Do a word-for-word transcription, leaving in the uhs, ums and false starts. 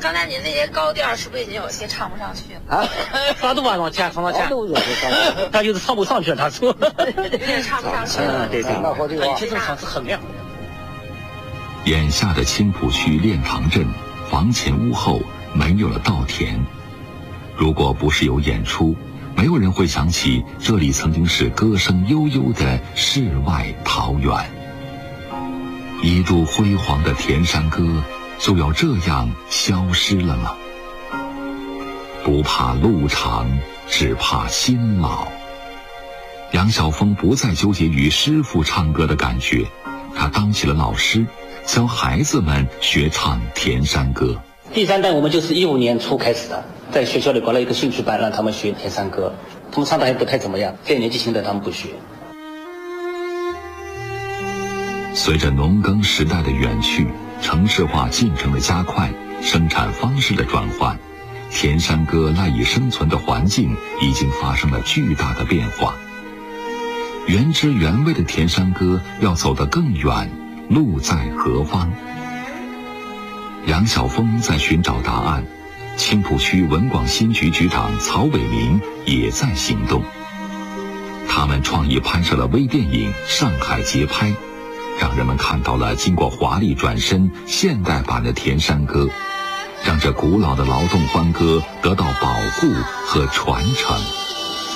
刚才您那些高调是不是已经有些唱不上去了？ 啊，啥都往上掐，往上掐，他就是唱不上去了，他说， 也唱不上去了。 对对，他以前这嗓子很亮。 眼下的青浦区练塘镇，房前屋后没有了稻田。如果不是有演出，没有人会想起这里曾经是歌声悠悠的世外桃源。一度辉煌的田山歌，就要这样消失了吗？不怕路长，只怕心老。杨晓峰不再纠结于师傅唱歌的感觉，他当起了老师，教孩子们学唱田山歌。 第三代我们就是一五年初开始的，在学校里搞了一个兴趣班，让他们学田山歌，他们唱的还不太怎么样，这年纪轻的他们不学。 随着农耕时代的远去，城市化进程的加快，生产方式的转换，田山歌赖以生存的环境已经发生了巨大的变化。原汁原味的田山歌要走得更远，路在何方？杨晓峰在寻找答案，青浦区文广新局局长曹伟民也在行动。他们创意拍摄了微电影《上海节拍》，让人们看到了经过华丽转身现代版的田山歌，让这古老的劳动欢歌得到保护和传承。